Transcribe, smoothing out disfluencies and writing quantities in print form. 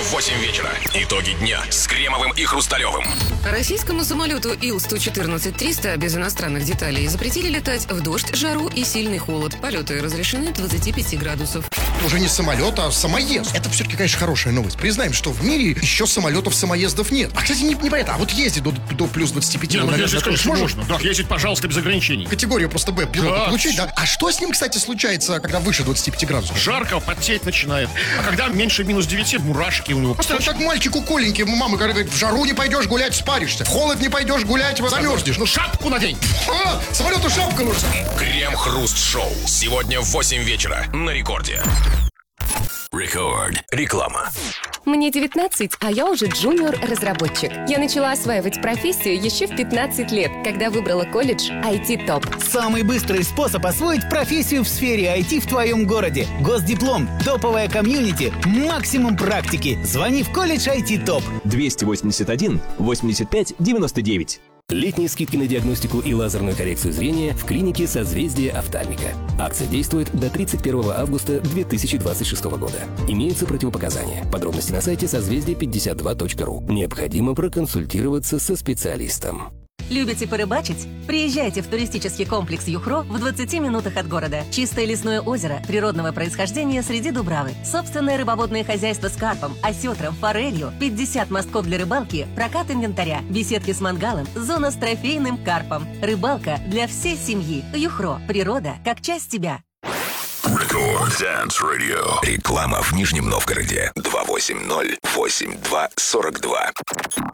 в 8 вечера. Итоги дня с Кремовым и Хрусталевым. Российскому самолету Ил-114-300 без иностранных деталей запретили летать в дождь, жару и сильный холод. Полеты разрешены 25 градусов. Уже не самолет, а самоезд. Это все-таки, конечно, хорошая новость. Признаем, что в мире еще самолетов-самоездов нет. А, кстати, не понятно, а вот ездить до плюс 25... Не, ну наверное, ездить, конечно, можно. Да, ездить, пожалуйста, без ограничений. Категорию просто Б пилота Да. получить, да? А что с ним, кстати, случается, когда выше 25 градусов? Жарко, потеть начинает. А когда меньше минус 9, мурашки у него. Просто как мальчику Коленьке, мама говорит, в жару не пойдешь гулять, спаришься. В холод не пойдешь гулять, замерзнешь. Ну, шапку надень. Самолету шапка нужна. Крем-хруст-шоу. Сегодня в 8 вечера на Рекорде. Рекорд. Реклама. Мне 19, а я уже джуниор-разработчик. Я начала осваивать профессию еще в 15 лет, когда выбрала колледж IT ТОП. Самый быстрый способ освоить профессию в сфере IT в твоем городе. Госдиплом, топовая комьюнити, максимум практики. Звони в колледж IT ТОП. 281 85 99. Летние скидки на диагностику и лазерную коррекцию зрения в клинике «Созвездие офтальмика». Акция действует до 31 августа 2026 года. Имеются противопоказания. Подробности на сайте созвездие52.ру. Необходимо проконсультироваться со специалистом. Любите порыбачить? Приезжайте в туристический комплекс Юхро в 20 минутах от города. Чистое лесное озеро природного происхождения среди Дубравы. Собственное рыбоводное хозяйство с карпом, осетром, форелью, 50 мостков для рыбалки, прокат инвентаря, беседки с мангалом, зона с трофейным карпом. Рыбалка для всей семьи. Юхро. Природа как часть тебя. Рекорд Dance Radio. Реклама в Нижнем Новгороде. 280-82-42.